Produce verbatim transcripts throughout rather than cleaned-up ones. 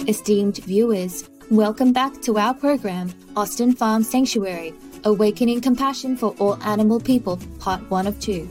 Esteemed viewers, welcome back to our program, Austin Farm Sanctuary, Awakening Compassion for All Animal People, Part one of two.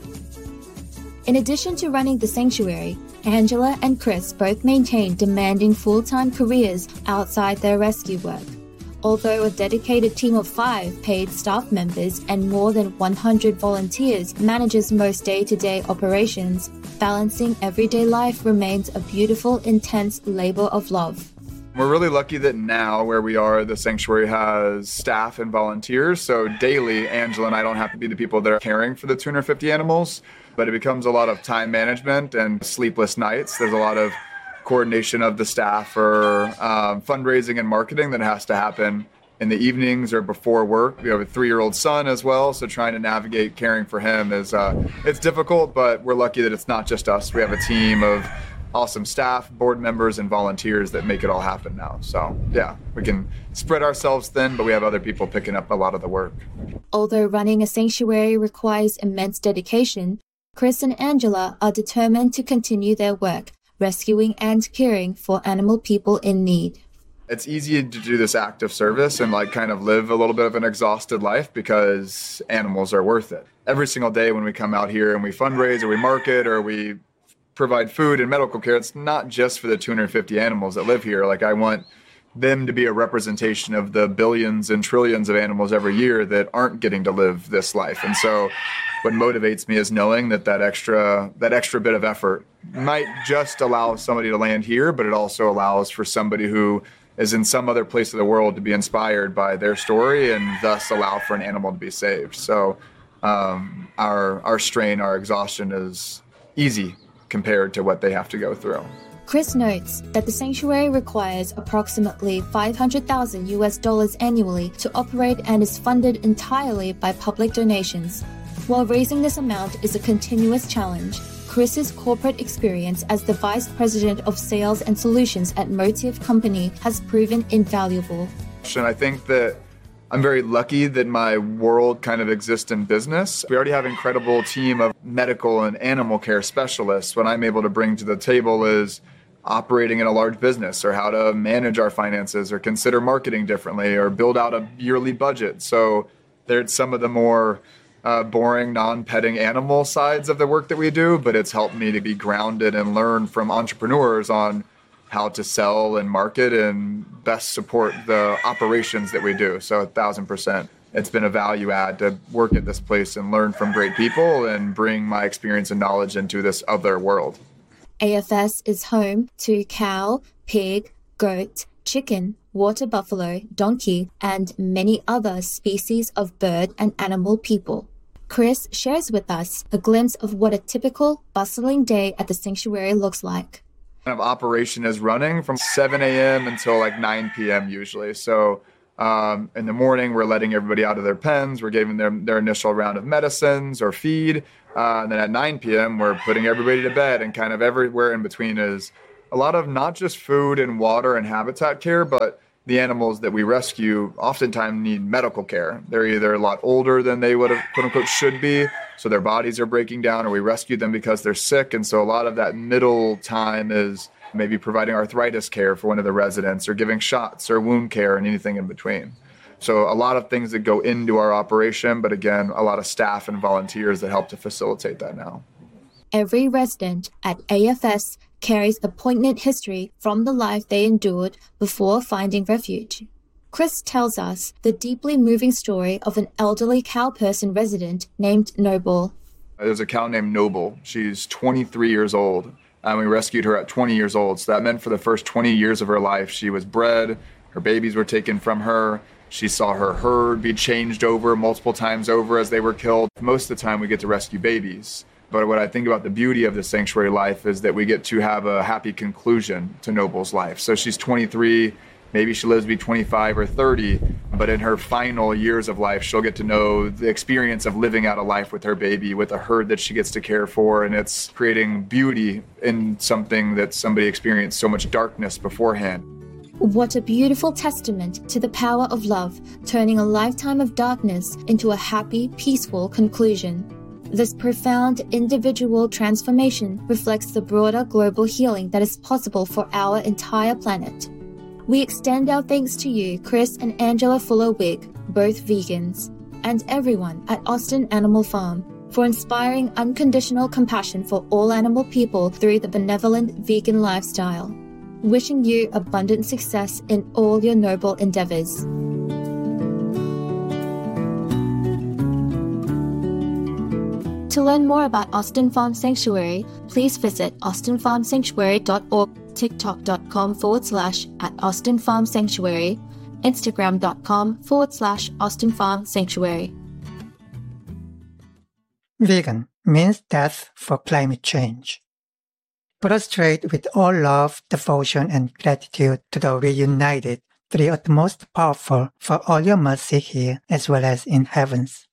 In addition to running the sanctuary, Angela and Chris both maintain demanding full-time careers outside their rescue work. Although a dedicated team of five paid staff members and more than one hundred volunteers manages most day-to-day operations, balancing everyday life remains a beautiful, intense labor of love. We're really lucky that now where we are, the sanctuary has staff and volunteers. So daily, Angela and I don't have to be the people that are caring for the two hundred fifty animals, but it becomes a lot of time management and sleepless nights. There's a lot of coordination of the staff for um, fundraising and marketing that has to happen in the evenings or before work. We have a three-year-old son as well, so trying to navigate caring for him is uh, it's difficult, but we're lucky that it's not just us. We have a team of awesome staff, board members, and volunteers that make it all happen now. So yeah, we can spread ourselves thin, but we have other people picking up a lot of the work. Although running a sanctuary requires immense dedication, Chris and Angela are determined to continue their work, rescuing and caring for animal people in need. It's easy to do this act of service and like kind of live a little bit of an exhausted life because animals are worth it. Every single day when we come out here and we fundraise or we market or we provide food and medical care, it's not just for the two hundred fifty animals that live here. Like I want them to be a representation of the billions and trillions of animals every year that aren't getting to live this life. And so what motivates me is knowing that that extra that extra bit of effort might just allow somebody to land here, but it also allows for somebody who is in some other place of the world to be inspired by their story and thus allow for an animal to be saved. So um, our our strain, our exhaustion is easy compared to what they have to go through. Chris notes that the sanctuary requires approximately five hundred thousand U S dollars annually to operate and is funded entirely by public donations. While raising this amount is a continuous challenge, Chris's corporate experience as the Vice President of Sales and Solutions at Motive Company has proven invaluable. And I think that I'm very lucky that my world kind of exists in business. We already have an incredible team of medical and animal care specialists. What I'm able to bring to the table is operating in a large business or how to manage our finances or consider marketing differently or build out a yearly budget. So there's some of the more uh, boring, non-petting animal sides of the work that we do, but it's helped me to be grounded and learn from entrepreneurs on how to sell and market and best support the operations that we do. So a thousand percent. It's been a value add to work at this place and learn from great people and bring my experience and knowledge into this other world. A F S is home to cow, pig, goat, chicken, water buffalo, donkey, and many other species of bird and animal people. Chris shares with us a glimpse of what a typical, bustling day at the sanctuary looks like. Kind of operation is running from seven a.m. until like nine p.m. usually. So um, in the morning, we're letting everybody out of their pens. We're giving them their initial round of medicines or feed. Uh, and then at nine p.m., we're putting everybody to bed, and kind of everywhere in between is a lot of not just food and water and habitat care, but the animals that we rescue oftentimes need medical care. They're either a lot older than they would have, quote unquote, should be, so their bodies are breaking down, or we rescue them because they're sick. And so a lot of that middle time is maybe providing arthritis care for one of the residents or giving shots or wound care and anything in between. So a lot of things that go into our operation, but again, a lot of staff and volunteers that help to facilitate that now. Every resident at A F S carries a poignant history from the life they endured before finding refuge. Chris tells us the deeply moving story of an elderly cow person resident named Noble. There's a cow named Noble. She's twenty-three years old, and we rescued her at twenty years old. So that meant for the first twenty years of her life, she was bred, her babies were taken from her. She saw her herd be changed over multiple times over as they were killed. Most of the time we get to rescue babies. But what I think about the beauty of the sanctuary life is that we get to have a happy conclusion to Noble's life. So she's twenty-three, maybe she lives to be twenty-five or thirty, but in her final years of life, she'll get to know the experience of living out a life with her baby, with a herd that she gets to care for, and it's creating beauty in something that somebody experienced so much darkness beforehand. What a beautiful testament to the power of love, turning a lifetime of darkness into a happy, peaceful conclusion. This profound individual transformation reflects the broader global healing that is possible for our entire planet. We extend our thanks to you, Chris and Angela Fuller-Wig, both vegans, and everyone at Austin Animal Farm for inspiring unconditional compassion for all animal people through the benevolent vegan lifestyle. Wishing you abundant success in all your noble endeavors. To learn more about Austin Farm Sanctuary, please visit austin farm sanctuary dot org, tiktok.com forward slash at Austin Farm Sanctuary, instagram.com forward slash Austin Farm Sanctuary. Vegan means death for climate change. Prostrate with all love, devotion, and gratitude to the reunited three utmost powerful for all your mercy here as well as in heavens.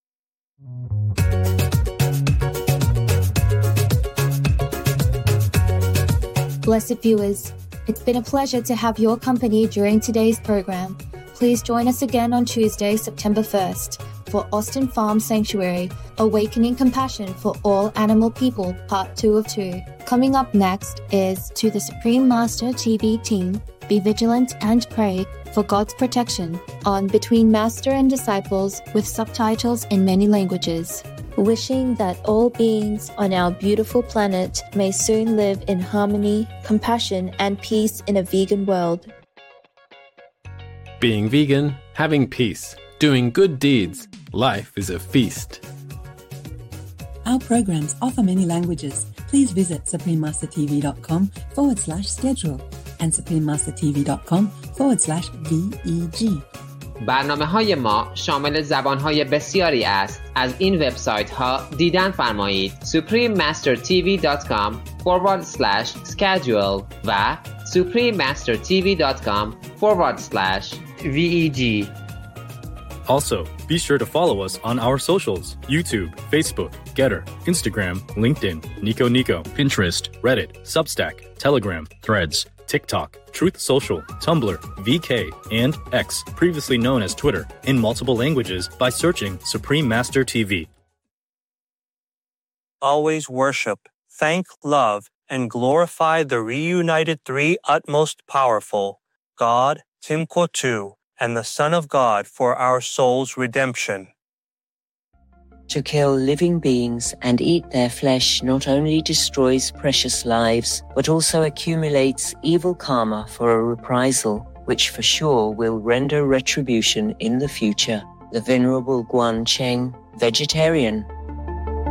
Blessed viewers, it's been a pleasure to have your company during today's program. Please join us again on Tuesday, September first, for Austin Farm Sanctuary, Awakening Compassion for All Animal People, Part two of two. Coming up next is To the Supreme Master T V team, Be Vigilant and Pray for God's Protection on Between Master and Disciples with subtitles in many languages. Wishing that all beings on our beautiful planet may soon live in harmony, compassion, and peace in a vegan world. Being vegan, having peace, doing good deeds, life is a feast. Our programs offer many languages. Please visit suprememastertv.com forward slash schedule and suprememastertv.com forward slash VEG. برنامه های ما شامل زبان های بسیاری است. از این وبسایت ها دیدن فرمایید suprememastertv.com forward slash schedule و suprememastertv.com forward slash VEG. Also, be sure to follow us on our socials: YouTube, Facebook, Getter, Instagram, LinkedIn, Nico Nico, Pinterest, Reddit, Substack, Telegram, Threads, TikTok, Truth Social, Tumblr, V K, and X, previously known as Twitter, in multiple languages by searching Supreme Master T V. Always worship, thank, love, and glorify the reunited three utmost powerful, God, Timkotu, and the Son of God for our soul's redemption. To kill living beings and eat their flesh not only destroys precious lives, but also accumulates evil karma for a reprisal, which for sure will render retribution in the future. The Venerable Guan Cheng, vegetarian,